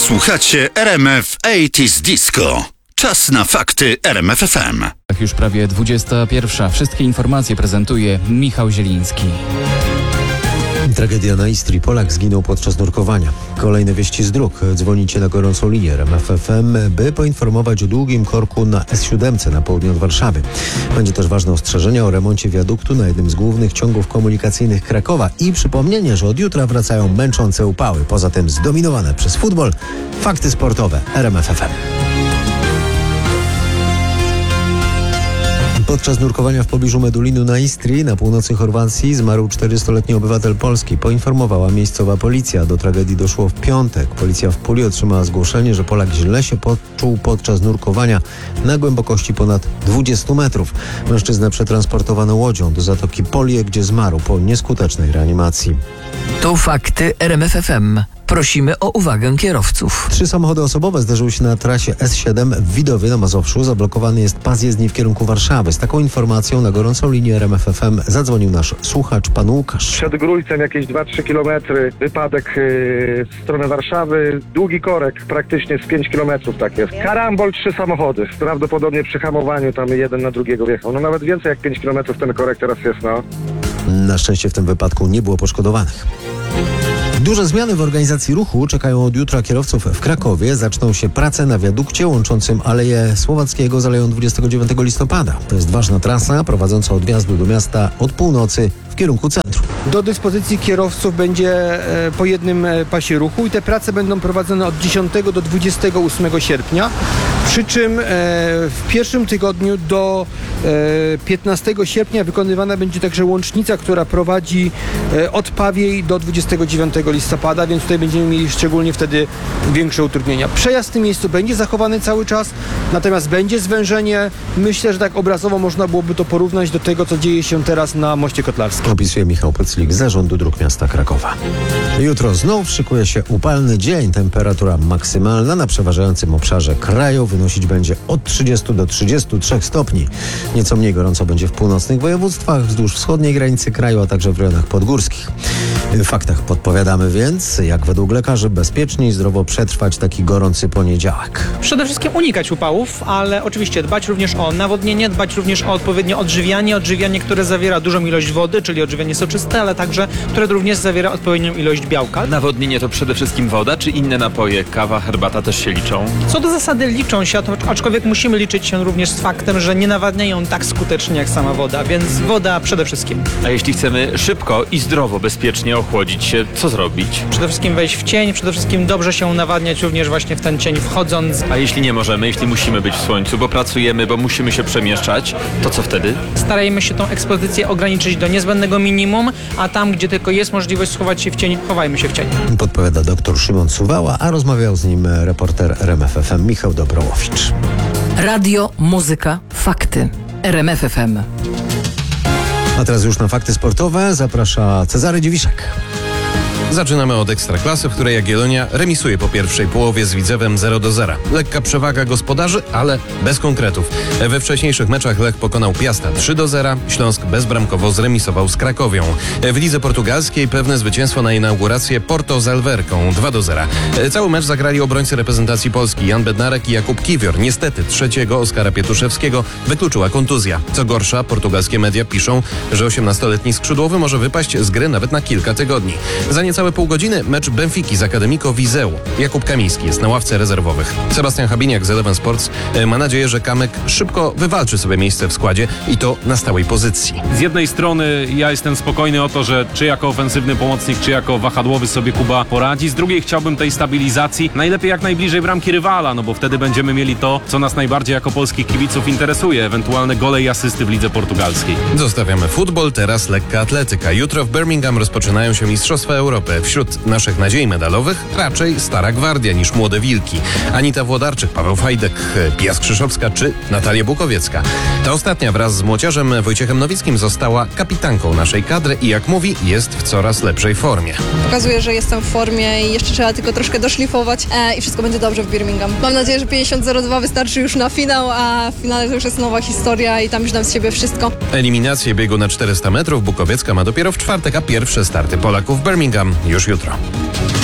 Słuchacie RMF 80s Disco. Czas na fakty RMF FM. Już prawie 21. Wszystkie informacje prezentuje Michał Zieliński. Tragedia na Istrii. Polak zginął podczas nurkowania. Kolejne wieści z dróg. Dzwonicie na gorącą linię RMF FM, by poinformować o długim korku na S7 na południe od Warszawy. Będzie też ważne ostrzeżenie o remoncie wiaduktu na jednym z głównych ciągów komunikacyjnych Krakowa i przypomnienie, że od jutra wracają męczące upały. Poza tym zdominowane przez futbol fakty sportowe RMF FM. Podczas nurkowania w pobliżu Medulinu na Istrii, na północy Chorwacji, zmarł 40-letni obywatel Polski. Poinformowała miejscowa policja. Do tragedii doszło w piątek. Policja w Puli otrzymała zgłoszenie, że Polak źle się poczuł podczas nurkowania na głębokości ponad 20 metrów. Mężczyznę przetransportowano łodzią do Zatoki Polie, gdzie zmarł po nieskutecznej reanimacji. To fakty RMF FM. Prosimy o uwagę kierowców. 3 samochody osobowe zderzyły się na trasie S7 w Widowie na Mazowszu. Zablokowany jest pas jezdni w kierunku Warszawy. Z taką informacją na gorącą linię RMF FM zadzwonił nasz słuchacz, pan Łukasz. Przed Grójcem jakieś 2-3 kilometry, wypadek w stronę Warszawy, długi korek, praktycznie z 5 kilometrów tak jest. Karambol, 3 samochody. Prawdopodobnie przy hamowaniu tam jeden na drugiego wjechał. No nawet więcej jak 5 kilometrów ten korek teraz jest, no. Na szczęście w tym wypadku nie było poszkodowanych. Duże zmiany w organizacji ruchu czekają od jutra kierowców w Krakowie. Zaczną się prace na wiadukcie łączącym Aleję Słowackiego z Aleją 29 listopada. To jest ważna trasa prowadząca od wjazdu do miasta od północy w kierunku centrum. Do dyspozycji kierowców będzie po jednym pasie ruchu i te prace będą prowadzone od 10 do 28 sierpnia. Przy czym w pierwszym tygodniu do 15 sierpnia wykonywana będzie także łącznica, która prowadzi od Pawiej do 29 listopada, więc tutaj będziemy mieli szczególnie wtedy większe utrudnienia. Przejazd w tym miejscu będzie zachowany cały czas, natomiast będzie zwężenie. Myślę, że tak obrazowo można byłoby to porównać do tego, co dzieje się teraz na Moście Kotlarskim. Opisuje Michał Pyclik z Zarządu Dróg Miasta Krakowa. Jutro znów szykuje się upalny dzień. Temperatura maksymalna na przeważającym obszarze kraju wynosić będzie od 30 do 33 stopni. Nieco mniej gorąco będzie w północnych województwach, wzdłuż wschodniej granicy kraju, a także w rejonach podgórskich. W faktach podpowiadamy więc, jak według lekarzy bezpiecznie i zdrowo przetrwać taki gorący poniedziałek. Przede wszystkim unikać upałów, ale oczywiście dbać również o nawodnienie, dbać również o odpowiednie odżywianie, które zawiera dużą ilość wody, czyli odżywianie soczyste, ale także, które również zawiera odpowiednią ilość białka. Nawodnienie to przede wszystkim woda, czy inne napoje, kawa, herbata też się liczą? Co do zasady liczą się, aczkolwiek musimy liczyć się również z faktem, że nie nawadniają tak skutecznie jak sama woda, więc woda przede wszystkim. A jeśli chcemy szybko i zdrowo, bezpiecznie ochłodzić się, co zrobić? Przede wszystkim wejść w cień, przede wszystkim dobrze się nawadniać również właśnie w ten cień wchodząc. A jeśli nie możemy, jeśli musimy być w słońcu, bo pracujemy, bo musimy się przemieszczać, to co wtedy? Starajmy się tą ekspozycję ograniczyć do niezbędnego minimum, a tam, gdzie tylko jest możliwość schować się w cień, chowajmy się w cień. Podpowiada dr Szymon Suwała, a rozmawiał z nim reporter RMF FM Michał Dobrołowicz. Radio, muzyka, fakty. RMF FM. A teraz już na fakty sportowe zaprasza Cezary Dziwiszek. Zaczynamy od Ekstraklasy, w której Jagiellonia remisuje po pierwszej połowie z Widzewem 0-0. Lekka przewaga gospodarzy, ale bez konkretów. We wcześniejszych meczach Lech pokonał Piasta 3-0, Śląsk bezbramkowo zremisował z Krakowią. W lidze portugalskiej pewne zwycięstwo na inaugurację Porto z Alverką 2-0. Cały mecz zagrali obrońcy reprezentacji Polski Jan Bednarek i Jakub Kiwior. Niestety trzeciego Oskara Pietuszewskiego wykluczyła kontuzja. Co gorsza, portugalskie media piszą, że 18-letni skrzydłowy może wypaść z gry nawet na kilka tygodni. Za niecałe pół godziny mecz Benfiki z Akademiko Wizeu. Jakub Kamiński jest na ławce rezerwowych. Sebastian Habiniak z Eleven Sports ma nadzieję, że Kamek szybko wywalczy sobie miejsce w składzie i to na stałej pozycji. Z jednej strony ja jestem spokojny o to, że czy jako ofensywny pomocnik, czy jako wahadłowy sobie Kuba poradzi. Z drugiej chciałbym tej stabilizacji najlepiej jak najbliżej bramki rywala, no bo wtedy będziemy mieli to, co nas najbardziej jako polskich kibiców interesuje, ewentualne gole i asysty w lidze portugalskiej. Zostawiamy futbol, teraz lekka atletyka. Jutro w Birmingham rozpoczynają się Mistrzostwa Europy. Wśród naszych nadziei medalowych raczej stara gwardia niż młode wilki. Anita Włodarczyk, Paweł Fajdek, Pia Skrzyszowska czy Natalia Bukowiecka. Ta ostatnia wraz z młociarzem Wojciechem Nowickim została kapitanką naszej kadry i jak mówi, jest w coraz lepszej formie. Pokazuje, że jestem w formie i jeszcze trzeba tylko troszkę doszlifować i wszystko będzie dobrze w Birmingham. Mam nadzieję, że 50-02 wystarczy już na finał, a w finale to już jest nowa historia i tam już dam z siebie wszystko. Eliminację biegu na 400 metrów Bukowiecka ma dopiero w czwartek, a pierwsze starty Polaków w Birmingham już jutro.